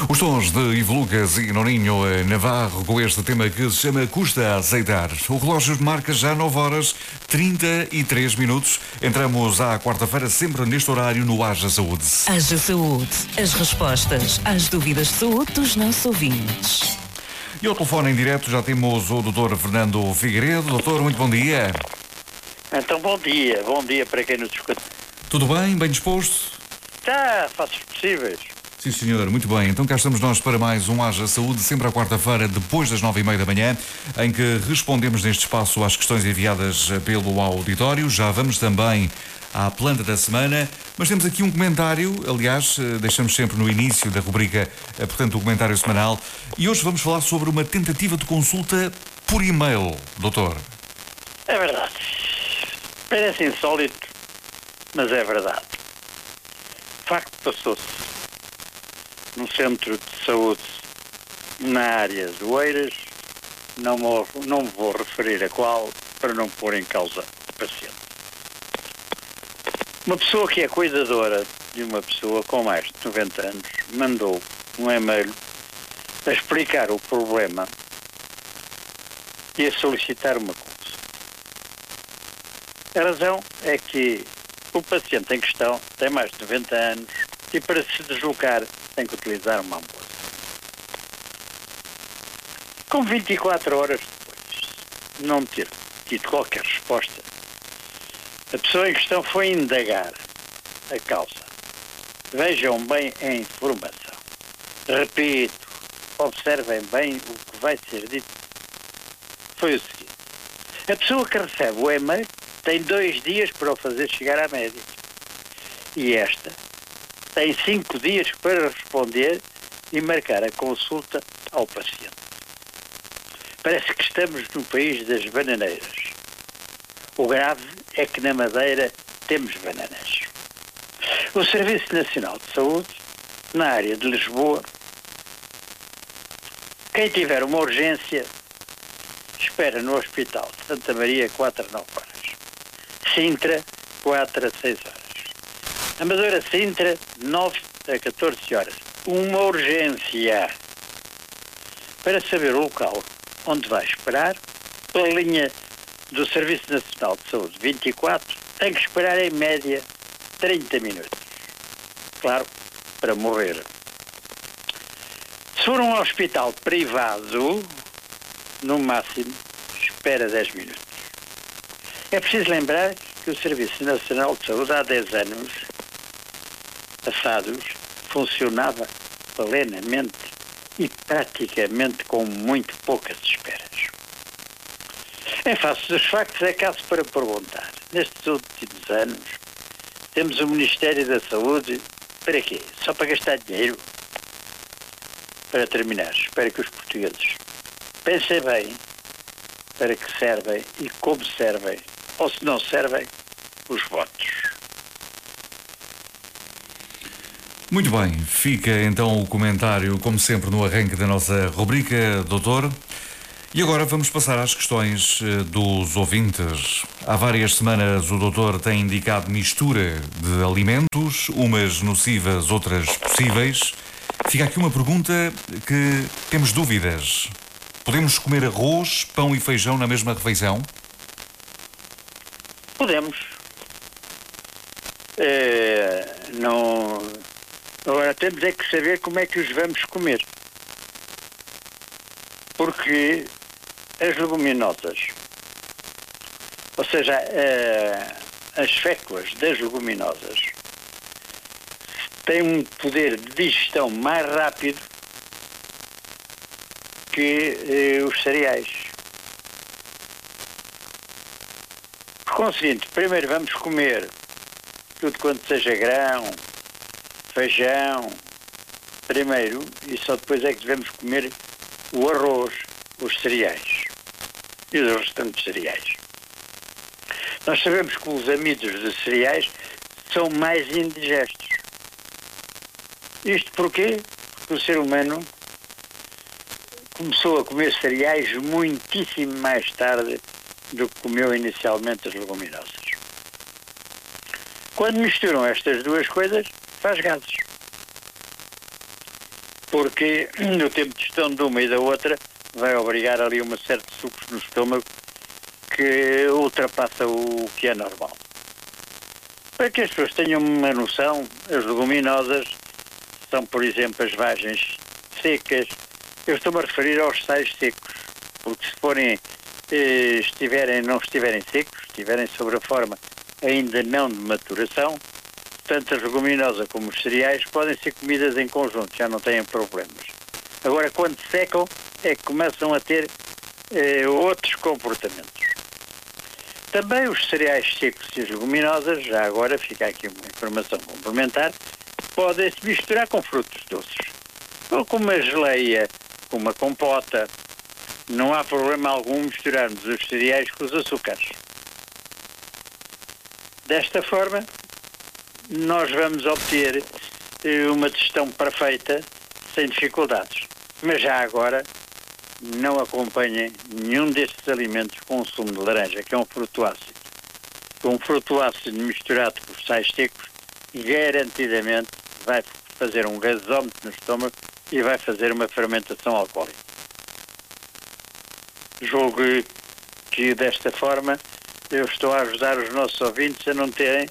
Os sons de Ivo Lucas e Noninho Navarro com este tema que se chama Custa a Aceitar. O relógio marca já 9h33. Entramos à quarta-feira, sempre neste horário, no Haja Saúde. Haja Saúde. As respostas às dúvidas de saúde dos nossos ouvintes. E ao telefone em direto já temos o Dr. Fernando Figueiredo. Doutor, muito bom dia. Então, bom dia para quem nos escuta. Tudo bem? Bem disposto? Faço os possíveis. Sim, senhor, muito bem. Então cá estamos nós para mais um Haja Saúde, sempre à quarta-feira, depois das 9h30 da manhã, em que respondemos neste espaço às questões enviadas pelo auditório. Já vamos também à planta da semana, mas temos aqui um comentário, aliás, deixamos sempre no início da rubrica, portanto, o comentário semanal, e hoje vamos falar sobre uma tentativa de consulta por e-mail, doutor. É verdade. Parece insólito, mas é verdade. De facto, passou-se num centro de saúde na área de Oeiras, não me vou referir a qual, para não pôr em causa o paciente. Uma pessoa que é cuidadora de uma pessoa com mais de 90 anos mandou um e-mail a explicar o problema e a solicitar uma consulta. A razão é que o paciente em questão tem mais de 90 anos e para se deslocar tem que utilizar uma ambulância. Com 24 horas depois de não ter tido qualquer resposta, a pessoa em questão foi indagar a causa. Vejam bem a informação. Repito, observem bem o que vai ser dito. Foi o seguinte. A pessoa que recebe o e-mail tem 2 dias para o fazer chegar à médica. E esta tem 5 dias para responder e marcar a consulta ao paciente. Parece que estamos no país das bananeiras. O grave é que na Madeira temos bananas. O Serviço Nacional de Saúde, na área de Lisboa, quem tiver uma urgência, espera no Hospital de Santa Maria 4 a 9 horas. Sintra, 4 a 6 horas. Amadora Sintra, 9 a 14 horas. Uma urgência. Para saber o local onde vai esperar, pela linha do Serviço Nacional de Saúde 24, tem que esperar em média 30 minutos. Claro, para morrer. Se for um hospital privado, no máximo, espera 10 minutos. É preciso lembrar que o Serviço Nacional de Saúde há 10 anos passados funcionava plenamente e praticamente com muito poucas esperas. Em face dos factos, é caso para perguntar. Nestes últimos anos, temos o Ministério da Saúde para quê? Só para gastar dinheiro? Para terminar, espero que os portugueses pensem bem para que servem e como servem, ou se não servem, os votos. Muito bem, fica então o comentário, como sempre, no arranque da nossa rubrica, doutor. E agora vamos passar às questões dos ouvintes. Há várias semanas o doutor tem indicado mistura de alimentos, umas nocivas, outras possíveis. Fica aqui uma pergunta que temos dúvidas. Podemos comer arroz, pão e feijão na mesma refeição? Podemos. Não... Agora temos é que saber como é que os vamos comer. Porque as leguminosas, ou seja, as féculas das leguminosas, têm um poder de digestão mais rápido que os cereais. Por conseguinte, primeiro vamos comer tudo quanto seja grão, feijão, primeiro, e só depois é que devemos comer o arroz, os cereais e os restantes cereais. Nós sabemos que os amidos dos cereais são mais indigestos. Isto porquê? Porque o ser humano começou a comer cereais muitíssimo mais tarde do que comeu inicialmente as leguminosas. Quando misturam estas duas coisas, faz gases. porque no tempo de gestão de uma e da outra vai obrigar ali uma certa sucos no estômago que ultrapassa o que é normal. Para que as pessoas tenham uma noção, as leguminosas são, por exemplo, as vagens secas. Eu estou-me a referir aos sais secos, porque se forem, não estiverem secos, estiverem sobre a forma ainda não de maturação, tanto as leguminosas como os cereais podem ser comidas em conjunto, já não têm problemas. Agora, quando secam, é que começam a ter outros comportamentos. Também os cereais secos e as leguminosas, já agora fica aqui uma informação complementar, podem-se misturar com frutos doces. Ou com uma geleia, com uma compota. Não há problema algum misturarmos os cereais com os açúcares. Desta forma, nós vamos obter uma digestão perfeita, sem dificuldades. Mas já agora, não acompanhem nenhum destes alimentos com o sumo de laranja, que é um fruto ácido. Um fruto ácido misturado com os sais secos, garantidamente vai fazer um gasómetro no estômago e vai fazer uma fermentação alcoólica. Julgo que desta forma eu estou a ajudar os nossos ouvintes a não terem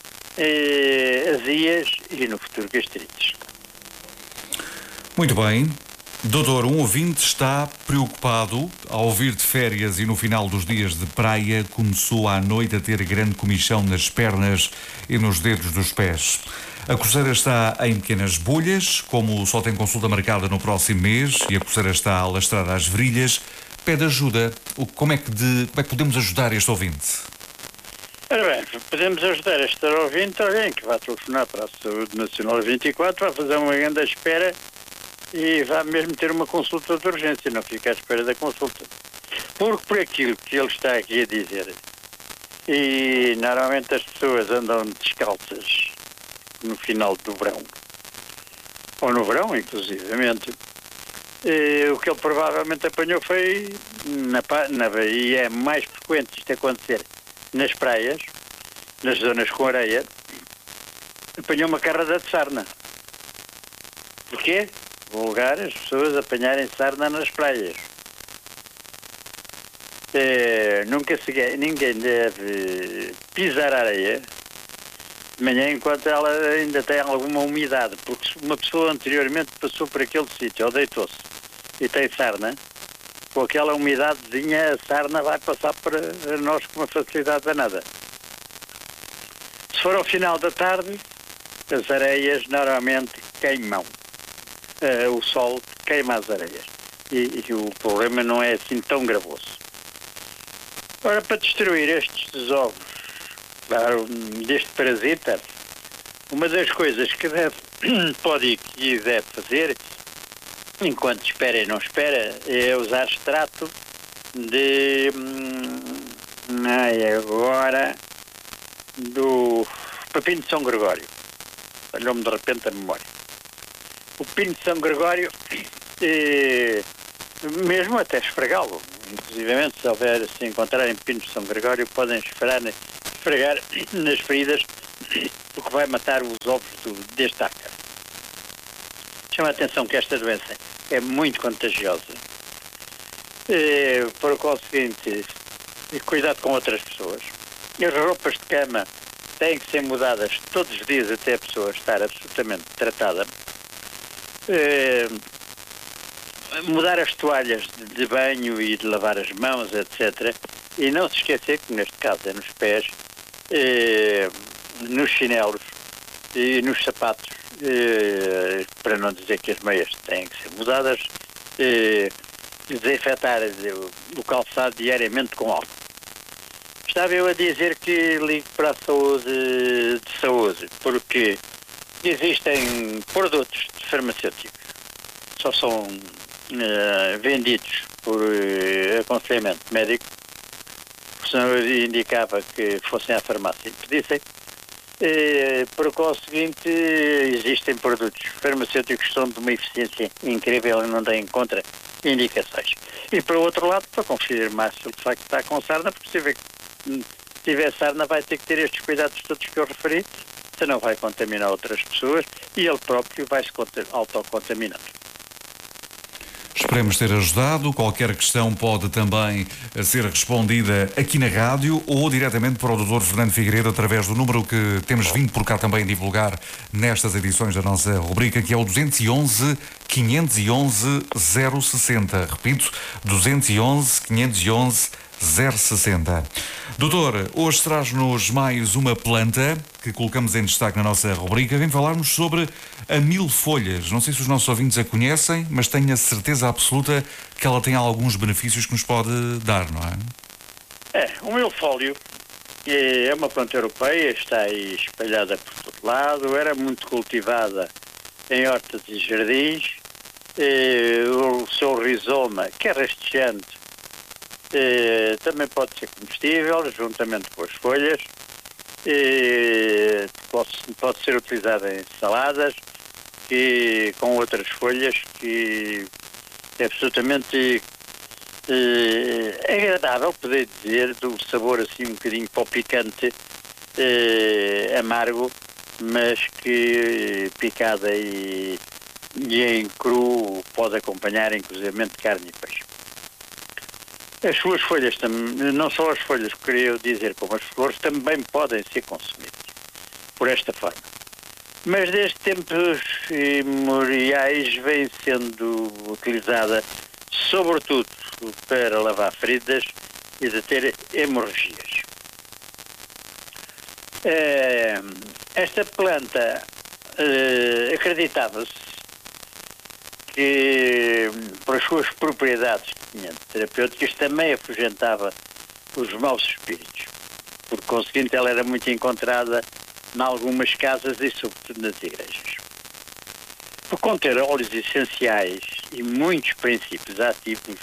azias e no futuro gastrites. Muito bem. Doutor, um ouvinte está preocupado ao vir de férias e no final dos dias de praia começou à noite a ter grande comichão nas pernas e nos dedos dos pés. A coceira está em pequenas bolhas, como só tem consulta marcada no próximo mês e a coceira está a alastrar às virilhas, pede ajuda. Como é que podemos ajudar este ouvinte? Ora bem, podemos ajudar este ouvinte, alguém que vai telefonar para a Saúde Nacional 24, vai fazer uma grande espera e vai mesmo ter uma consulta de urgência, não fica à espera da consulta. Porque por aquilo que ele está aqui a dizer, e normalmente as pessoas andam descalças no final do verão, ou no verão, inclusivamente, o que ele provavelmente apanhou foi, e é mais frequente isto acontecer nas praias, nas zonas com areia, apanhou uma carrada de sarna. Porquê? Vulgar as pessoas apanharem sarna nas praias. Ninguém deve pisar a areia de manhã enquanto ela ainda tem alguma umidade, porque se uma pessoa anteriormente passou por aquele sítio ou deitou-se e tem sarna, com aquela umidadezinha a sarna vai passar para nós com uma facilidade danada. Se for ao final da tarde, as areias normalmente queimam. O sol queima as areias e o problema não é assim tão gravoso. Ora, para destruir estes ovos deste parasita, uma das coisas que pode e deve fazer, enquanto espera e não espera, é usar extrato de do pepino de São Gregório. Olhou-me de repente a memória. O pepino de São Gregório, mesmo até esfregá-lo, inclusive se encontrarem pepino de São Gregório, podem esfregar nas feridas, porque vai matar os ovos deste ácaro. Chama a atenção que esta doença é muito contagiosa. Por o conseguinte, cuidado com outras pessoas. As roupas de cama têm que ser mudadas todos os dias até a pessoa estar absolutamente tratada. Mudar as toalhas de banho e de lavar as mãos, etc. E não se esquecer que neste caso é nos pés, nos chinelos e nos sapatos, para não dizer que as meias têm que ser mudadas, desinfetar o calçado diariamente com álcool. Estava eu a dizer que ligo para a saúde, porque existem produtos farmacêuticos, só são vendidos por aconselhamento médico, senão eu indicava que fossem à farmácia e pedissem. Por conseguinte, existem produtos farmacêuticos que são de uma eficiência incrível e não têm contraindicações. E por outro lado, para confirmar se de facto está com sarna, porque se tiver sarna vai ter que ter estes cuidados todos que eu referi, senão vai contaminar outras pessoas e ele próprio vai se autocontaminando. Esperemos ter ajudado. Qualquer questão pode também ser respondida aqui na rádio ou diretamente para o Dr. Fernando Figueiredo através do número que temos vindo por cá também divulgar nestas edições da nossa rubrica, que é o 211 511 060. Repito, 211 511 060. Doutor, hoje traz-nos mais uma planta que colocamos em destaque na nossa rubrica. Vem falar-nos sobre a milfolhas. Não sei se os nossos ouvintes a conhecem, mas tenho a certeza absoluta que ela tem alguns benefícios que nos pode dar, não é? O milfólio é uma planta europeia, está aí espalhada por todo lado, era muito cultivada em hortas e jardins. O seu rizoma, que é rastejante, também pode ser comestível, juntamente com as folhas. Pode ser utilizada em saladas e com outras folhas, que é absolutamente agradável, poder dizer, do sabor assim um bocadinho para o picante, amargo, mas que picada e em cru pode acompanhar inclusivamente carne e peixe. As suas folhas, não só as folhas, queria dizer, como as flores, também podem ser consumidas por esta forma. Mas desde tempos imemoriais vem sendo utilizada sobretudo para lavar feridas e deter hemorragias. Esta planta acreditava-se que, por as suas propriedades terapêuticas, também afugentava os maus espíritos. Por conseguinte, ela era muito encontrada em algumas casas e sobretudo nas igrejas. Por conter óleos essenciais e muitos princípios ativos,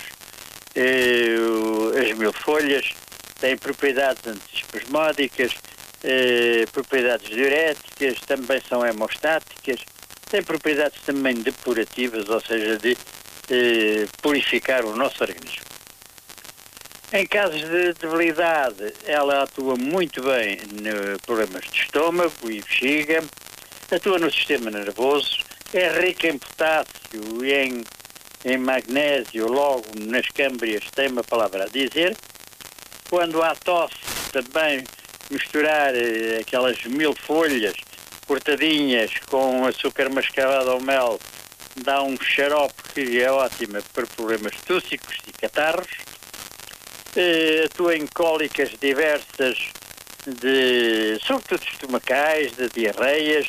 as milfolhas têm propriedades antiespasmódicas, propriedades diuréticas, também são hemostáticas, têm propriedades também depurativas, ou seja, de purificar o nosso organismo. Em casos de debilidade, ela atua muito bem em problemas de estômago e bexiga, atua no sistema nervoso, é rica em potássio e em magnésio, logo nas câmbrias tem uma palavra a dizer. Quando há tosse, também misturar aquelas milfolhas cortadinhas com açúcar mascavado ou mel dá um xarope que é ótima para problemas tússicos e catarros. Atua em cólicas diversas, sobretudo estomacais, de diarreias,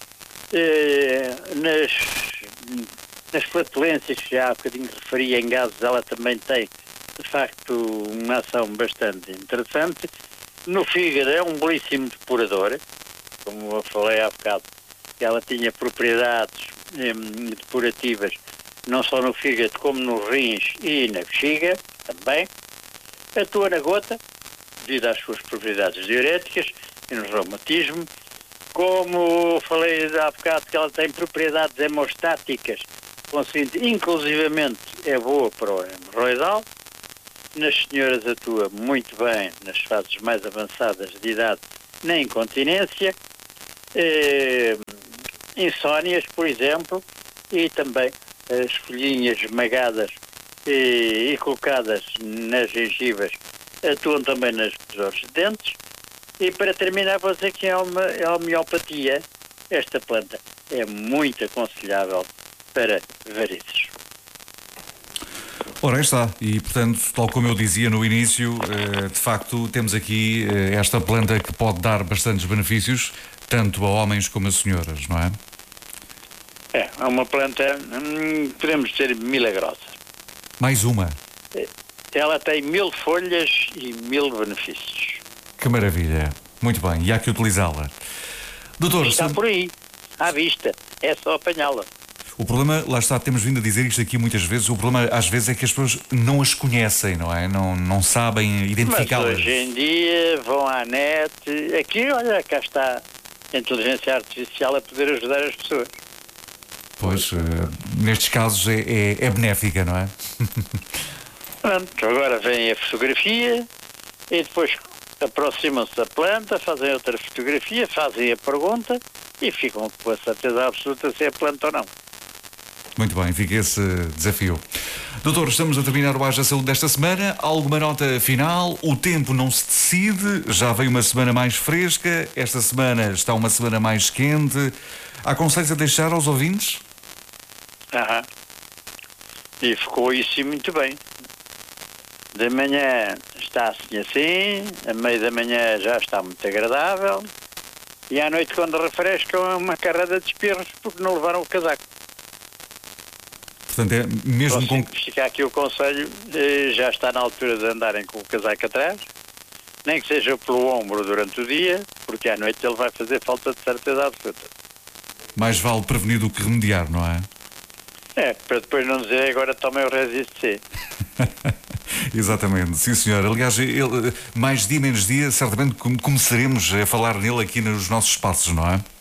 nas flatulências, que já há bocadinho referia, em gases, ela também tem, de facto, uma ação bastante interessante. No fígado é um belíssimo depurador, como eu falei há bocado, que ela tinha propriedades depurativas, não só no fígado, como nos rins e na bexiga, também. Atua na gota, devido às suas propriedades diuréticas e no reumatismo. Como falei há bocado, que ela tem propriedades hemostáticas, conseguindo, inclusivamente, é boa para o hemorroidal. Nas senhoras atua muito bem nas fases mais avançadas de idade, na incontinência, insónias, por exemplo, e também as folhinhas esmagadas e colocadas nas gengivas atuam também nas dores de dentes. E para terminar, vou dizer que é a homeopatia. Esta planta é muito aconselhável para varizes. Ora, aí está. E, portanto, tal como eu dizia no início, de facto, temos aqui esta planta que pode dar bastantes benefícios, tanto a homens como a senhoras, não é? É uma planta, podemos dizer, milagrosa. Mais uma. Ela tem 1000 folhas e 1000 benefícios. Que maravilha. Muito bem, e há que utilizá-la. Doutor, está por aí, à vista. É só apanhá-la. O problema, lá está, temos vindo a dizer isto aqui muitas vezes, o problema às vezes é que as pessoas não as conhecem, não é? Não sabem identificá-las. Mas hoje em dia vão à net, aqui, olha, cá está a inteligência artificial a poder ajudar as pessoas. Pois, nestes casos é benéfica, não é? Pronto, agora vem a fotografia e depois aproximam-se da planta, fazem outra fotografia, fazem a pergunta e ficam com a certeza absoluta se é planta ou não. Muito bem, fica esse desafio. Doutor, estamos a terminar o Haja Saúde desta semana. Alguma nota final? O tempo não se decide. Já veio uma semana mais fresca. Esta semana está uma semana mais quente. Há conselhos a deixar aos ouvintes? Aham. E ficou isso muito bem. De manhã está assim, a meio da manhã já está muito agradável. E à noite, quando refresca, é uma carrada de espirros porque não levaram o casaco. Portanto, é mesmo com... Fica aqui o conselho, já está na altura de andarem com o casaco atrás, nem que seja pelo ombro durante o dia, porque à noite ele vai fazer falta de certeza absoluta. Mais vale prevenir do que remediar, não é? É, para depois não dizer agora tomem o Resist C. Exatamente, sim senhor. Aliás, ele, mais dia menos dia, certamente começaremos a falar nele aqui nos nossos espaços, não é?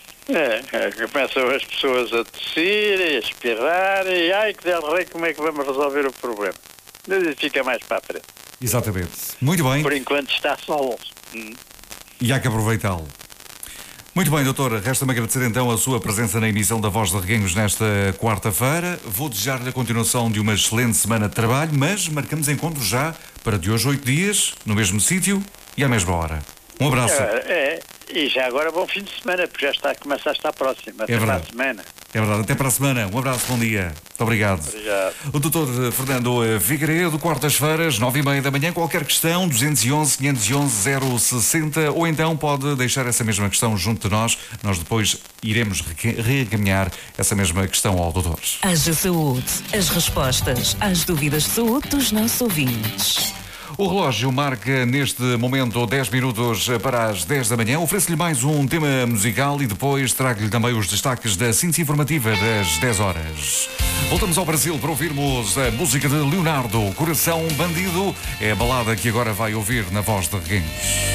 Começam as pessoas a tossir, a espirrar e ai que del rei, como é que vamos resolver o problema? Mas fica mais para a frente. Exatamente. Muito bem. Por enquanto está sol. E há que aproveitá-lo. Muito bem, doutora, resta-me agradecer então a sua presença na emissão da Voz de Reguengos nesta quarta-feira. Vou desejar-lhe a continuação de uma excelente semana de trabalho, mas marcamos encontro já para de hoje 8 dias, no mesmo sítio e à mesma hora. Um abraço. E já agora bom fim de semana, porque começa a estar próximo. Até para a semana. É verdade, até para a semana. Um abraço, bom dia. Muito obrigado. Obrigado. O doutor Fernando Figueiredo, quartas-feiras, 9h30 da manhã. Qualquer questão, 211-511-060, ou então pode deixar essa mesma questão junto de nós. Nós depois iremos reencaminhar essa mesma questão ao doutor. Haja Saúde. As respostas às dúvidas de saúde dos nossos ouvintes. O relógio marca neste momento 10 minutos para as 10 da manhã. Ofereço-lhe mais um tema musical e depois trago-lhe também os destaques da síntese informativa das 10 horas. Voltamos ao Brasil para ouvirmos a música de Leonardo, Coração Bandido. É a balada que agora vai ouvir na Voz de Reguengos.